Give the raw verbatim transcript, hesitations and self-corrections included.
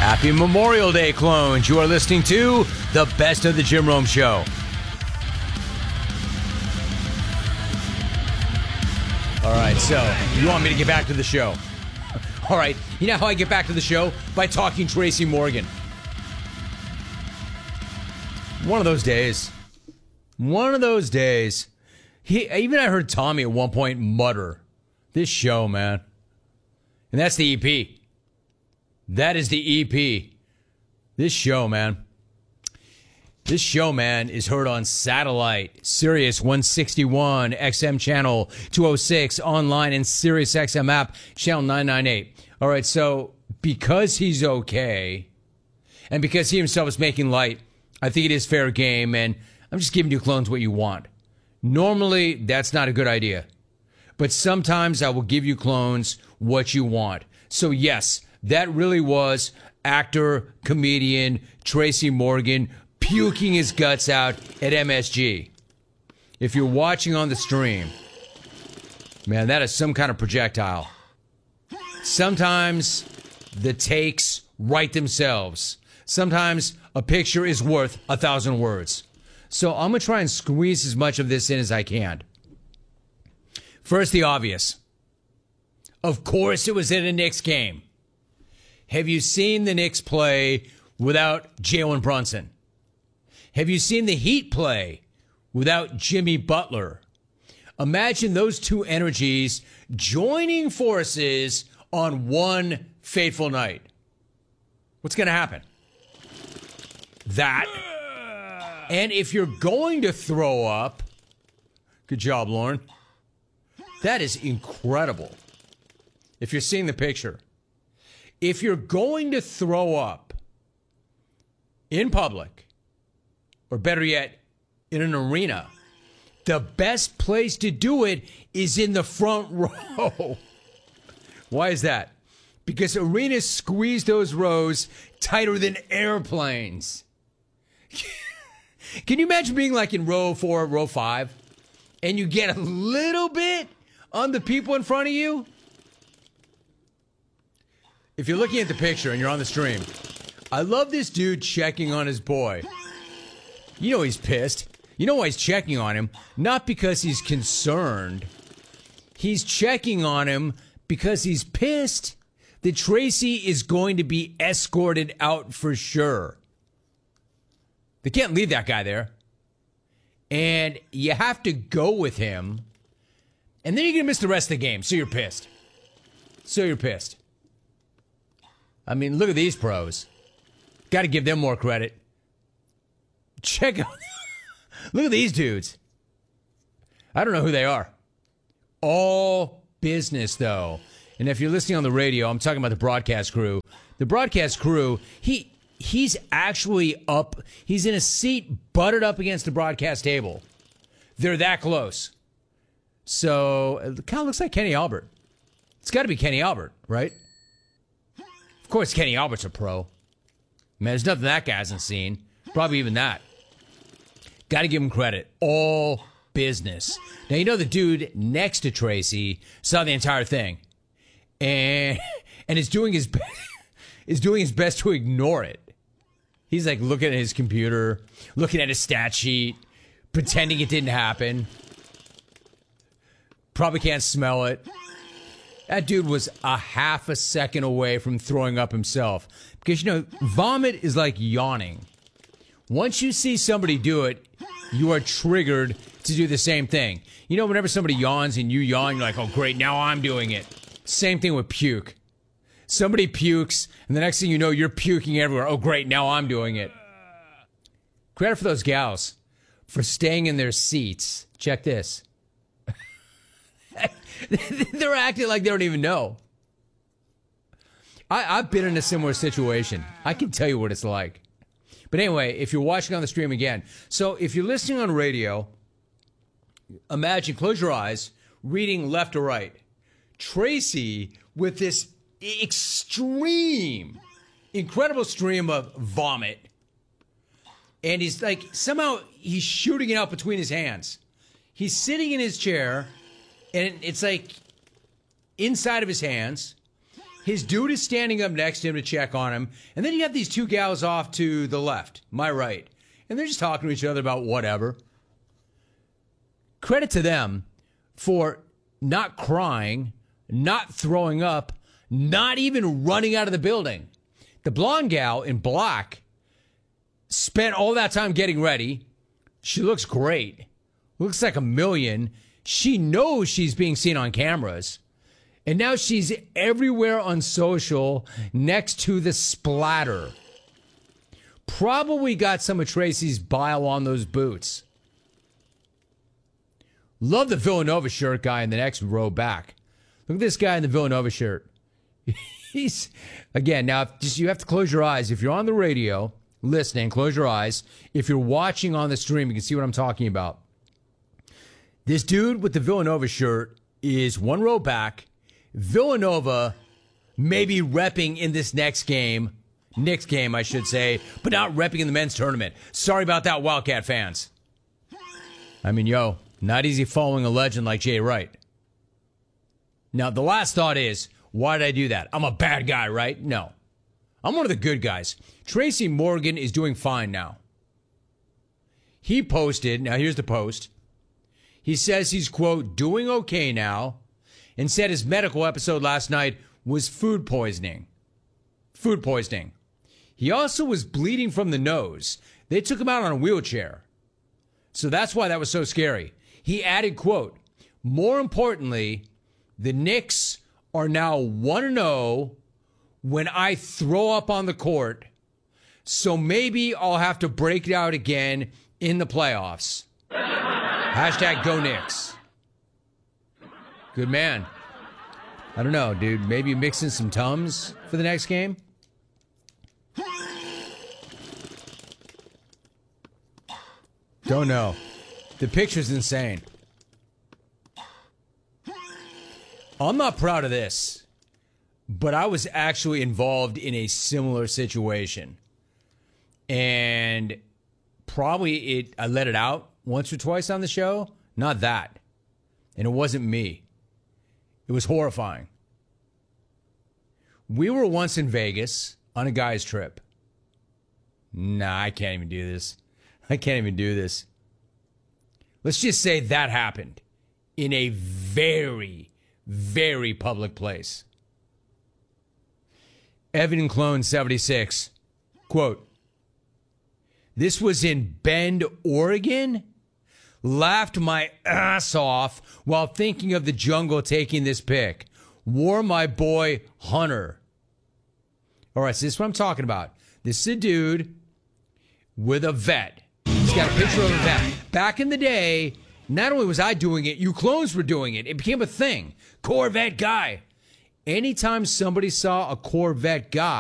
Happy Memorial Day, clones. You are listening to the Best of the Jim Rome Show. All right, so you want me to get back to the show? All right, you know how I get back to the show? By talking Tracy Morgan. One of those days. One of those days. He, even I heard Tommy at one point mutter, this show, man. And that's the E P. That is the E P. This show, man. This show, man, is heard on satellite, Sirius one sixty-one, X M channel two oh six, online, and Sirius X M app, channel nine ninety-eight. All right, so because he's okay, and because he himself is making light, I think it is fair game, and I'm just giving you clones what you want. Normally, that's not a good idea. But sometimes I will give you clones what you want. So yes, that really was actor, comedian Tracy Morgan puking his guts out at M S G. If you're watching on the stream, man, that is some kind of projectile. Sometimes the takes write themselves. Sometimes a picture is worth a thousand words. So I'm going to try and squeeze as much of this in as I can. First, the obvious. Of course it was in a Knicks game. Have you seen the Knicks play without Jalen Brunson? Have you seen the Heat play without Jimmy Butler? Imagine those two energies joining forces on one fateful night. What's going to happen? That. And if you're going to throw up, good job, Lauren. That is incredible. If you're seeing the picture. If you're going to throw up in public, or better yet, in an arena, the best place to do it is in the front row. Why is that? Because arenas squeeze those rows tighter than airplanes. Can you imagine being like in row four, row five, and you get a little bit on the people in front of you? If you're looking at the picture and you're on the stream, I love this dude checking on his boy. You know he's pissed. You know why he's checking on him? Not because he's concerned. He's checking on him because he's pissed that Tracy is going to be escorted out for sure. They can't leave that guy there. And you have to go with him. And then you're going to miss the rest of the game, so you're pissed. So you're pissed. I mean, look at these pros. Got to give them more credit. Check out. Look at these dudes. I don't know who they are. All business, though. And if you're listening on the radio, I'm talking about the broadcast crew. The broadcast crew, he he's actually up. He's in a seat butted up against the broadcast table. They're that close. So it kind of looks like Kenny Albert. It's got to be Kenny Albert, right? Of course, Kenny Albert's a pro. Man, there's nothing that guy hasn't seen. Probably even that. Got to give him credit. All business. Now, you know the dude next to Tracy saw the entire thing. And and is doing his best, is doing his best to ignore it. He's like looking at his computer, looking at his stat sheet, pretending it didn't happen. Probably can't smell it. That dude was a half a second away from throwing up himself. Because, you know, vomit is like yawning. Once you see somebody do it, you are triggered to do the same thing. You know, whenever somebody yawns and you yawn, you're like, oh, great, now I'm doing it. Same thing with puke. Somebody pukes, and the next thing you know, you're puking everywhere. Oh, great, now I'm doing it. Credit for those gals for staying in their seats. Check this. They're acting like they don't even know. I, I've been in a similar situation. I can tell you what it's like. But anyway, if you're watching on the stream again, so if you're listening on radio, imagine, close your eyes, reading left to right. Tracy with this extreme, incredible stream of vomit. And he's like, somehow he's shooting it out between his hands. He's sitting in his chair, and it's like inside of his hands. His dude is standing up next to him to check on him. And then you have these two gals off to the left, my right. And they're just talking to each other about whatever. Credit to them for not crying, not throwing up, not even running out of the building. The blonde gal in black spent all that time getting ready. She looks great. Looks like a million. She knows she's being seen on cameras. And now she's everywhere on social next to the splatter. Probably got some of Tracy's bile on those boots. Love the Villanova shirt guy in the next row back. Look at this guy in the Villanova shirt. He's, again, now just you have to close your eyes. If you're on the radio listening, close your eyes. If you're watching on the stream, you can see what I'm talking about. This dude with the Villanova shirt is one row back. Villanova may be repping in this next game, Knicks game, I should say, but not repping in the men's tournament. Sorry about that, Wildcat fans. I mean, yo, not easy following a legend like Jay Wright. Now, the last thought is, why did I do that? I'm a bad guy, right? No. I'm one of the good guys. Tracy Morgan is doing fine now. He posted, now here's the post. He says he's, quote, doing okay now, and said his medical episode last night was food poisoning. Food poisoning. He also was bleeding from the nose. They took him out on a wheelchair. So that's why that was so scary. He added, quote, more importantly, the Knicks are now one and oh when I throw up on the court, so maybe I'll have to break it out again in the playoffs. Hashtag go Knicks. Good man. I don't know, dude. Maybe mix in some Tums for the next game? Don't know. The picture's insane. I'm not proud of this, but I was actually involved in a similar situation. And probably it I let it out once or twice on the show. Not that. And it wasn't me. It was horrifying. We were once in Vegas on a guy's trip. Nah, I can't even do this. I can't even do this. Let's just say that happened in a very, very public place. Evan Clone seventy-six, quote, this was in Bend, Oregon? Laughed my ass off while thinking of the jungle taking this pic. Wore my boy Hunter. All right, so this is what I'm talking about. This is a dude with a vet. He's got a picture of a vet. Back in the day, not only was I doing it, you clones were doing it. It became a thing. Corvette guy. Anytime somebody saw a Corvette guy,